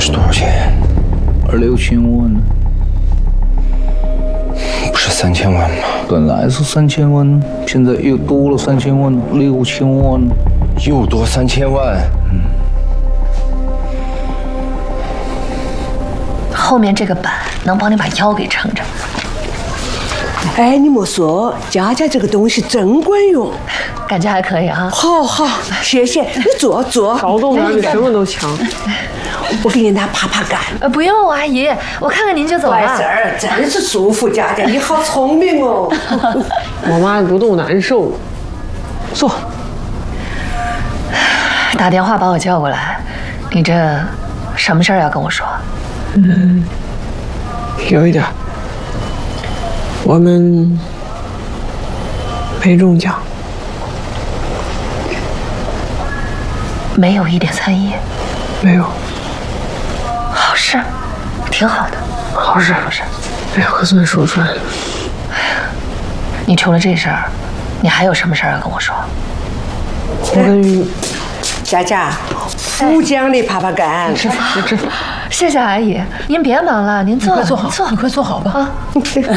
是多少钱 ？2、6千万。 不是3000万吗？ 本来是3000万，现在又多了3000万，6千万。 又多3000万。 后面这个板能帮你把腰给撑着。 哎，你莫说，佳佳这个东西真管用， 感觉还可以啊。 好，谢谢。你坐。 劳动人比什么都强。 我给你拿爬杆。 不用，阿姨，我看看您就走了。 完事儿，真是舒服，佳佳，你好聪明哦。 我妈不动难受。坐。 打电话把我叫过来，你这什么事儿要跟我说？ 有一点。我们没中奖， 没有1点3亿， 没有。 好事，挺好的。 好事。哎呀，可算说出来了。 你除了这事儿，你还有什么事儿要跟我说？ 我跟于佳佳，福奖的爬杆。 吃。 谢谢阿姨，您别忙了，您坐， 你快坐好吧。啊。